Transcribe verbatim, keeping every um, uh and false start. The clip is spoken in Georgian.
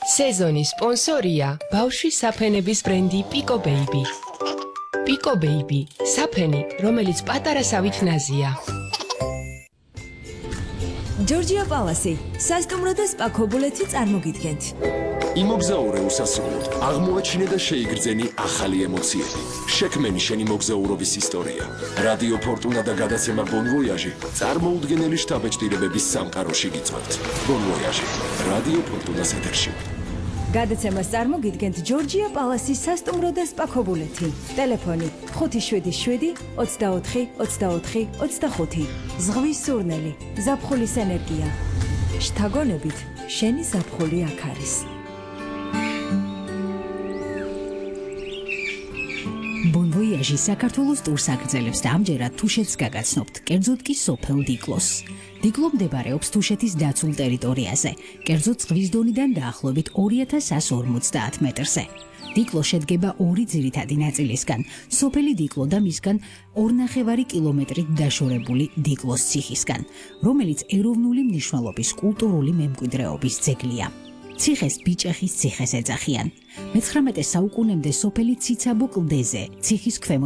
სეზონის სპონსორია ბავშვის საფენების ბრენდი Pico Baby. Pico Baby, საფენი, რომელიც პატარასავით ნაზია. ჯორჯია პალასი, სასტუმრო და სპა ქობულეთი წარმოგიდგენთ. იმოგზაურე უსასრულოდ, აღმოაჩინე და შეიგრძენი ახალი ემოციები. შექმენი შენი მოგზაურობის ისტორია. რადიო ფორტუნა და გადაცემა Bon Voyage წარმოუდგენელი შთაბეჭდილებების სამყაროში გიწვევთ. Bon Voyage, რადიო ფორტუნას ეთერში. გადაცემას წარმოგიდგენთ ჯორჯია პალასის სასტუმრო და სპა ქობულეთი. ტელეფონი ხუთი შვიდი შვიდი ოცდაოთხი ოცდაოთხი ოცდახუთი. ზღვის სურნელი, ზაფხულის ენერგია. შთაგონებით, შენი ზაფხული აქ არის. Bon Voyage საქართველოს ტურს აგრძელებს და ამჯერად თუშეთს გაგაცნობთ, კერძოდ კი სოფელ დიკლოს. დიკლო მდებარეობს თუშეთის დაცულ ტერიტორიაზე, კერძოდ ზღვის დონიდან დაახლოებით ორი ათას ასი ორმოცდაათ მეტრზე. დიკლო შედგება ორი ძირითადი ნაწილისგან, სოფელი დიკლო და მისგან ორნახევარი კილომეტრით დაშორებული დიკლოს ციხისგან, რომელიც ეროვნული მნიშვნელობის კულტურული მემკვიდრეობის ძეგლია. ციხეს ბიჭეხის ციხეს ეძახიან. მეცხრამეტე საუკუნემდე სოფელი ციცაბო კლდეზე, ციხის ქვემოთ